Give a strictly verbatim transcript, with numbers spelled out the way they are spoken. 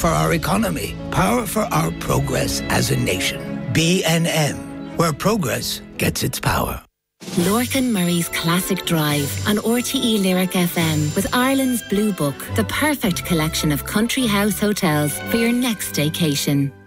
for our economy, power for our progress as a nation. B N M, where progress gets its power. Lorcan Murray's Classic Drive on R T E Lyric F M with Ireland's Blue Book, the perfect collection of country house hotels for your next staycation.